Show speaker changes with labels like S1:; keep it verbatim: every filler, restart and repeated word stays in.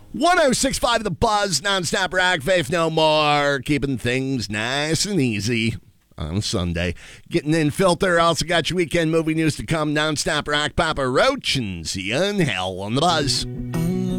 S1: one oh six point five The Buzz, nonstop rock, Faith No More, keeping things nice and easy on Sunday. Getting in filter, also got your weekend movie news to come, nonstop rock, Papa Roach, and see you in hell on The Buzz.